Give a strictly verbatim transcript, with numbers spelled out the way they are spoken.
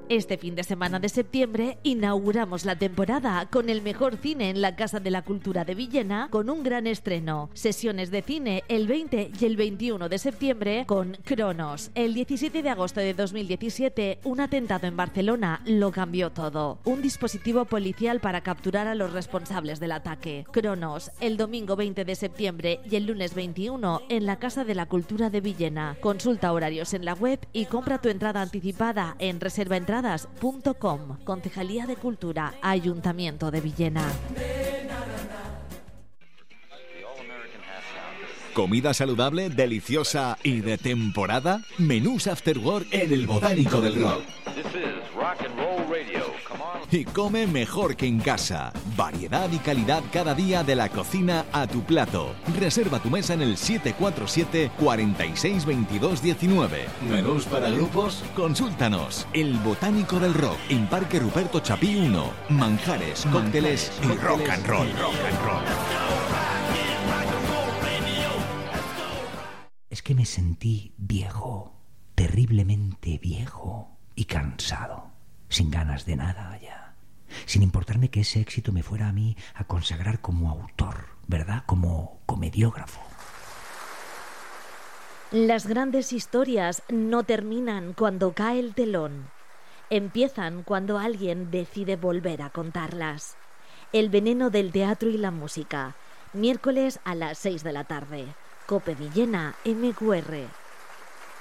Este fin de semana de septiembre inauguramos la temporada con el mejor cine en la Casa de la Cultura de Villena, con un gran estreno. Sesiones de cine el veinte y el veintiuno de septiembre con Cronos. El diecisiete de agosto de dos mil diecisiete, un atentado en Barcelona lo cambió todo. Un dispositivo policial para capturar a los responsables del ataque. Cronos, el domingo veinte de septiembre y el lunes veintiuno en la Casa de la Cultura de Villena. Consulta horarios en la web y compra tu entrada anticipada en reserva entradas punto com. Concejalía de Cultura, Ayuntamiento de Villena. ¿Comida saludable, deliciosa y de temporada? Menús After Work en el Botánico del Rock. Y come mejor que en casa. Variedad y calidad cada día de la cocina a tu plato. Reserva tu mesa en el siete cuatro siete, cuatro seis, veintidós diecinueve. ¿Menús para grupos? Consúltanos. El Botánico del Rock en Parque Ruperto Chapí uno. Manjares, cócteles y rock and roll. Rock and roll. Es que me sentí viejo, terriblemente viejo y cansado, sin ganas de nada ya, sin importarme que ese éxito me fuera a mí a consagrar como autor, ¿verdad? Como comediógrafo. Las grandes historias no terminan cuando cae el telón. Empiezan cuando alguien decide volver a contarlas. El veneno del teatro y la música. Miércoles a las seis de la tarde. Cope Villena, M Q R.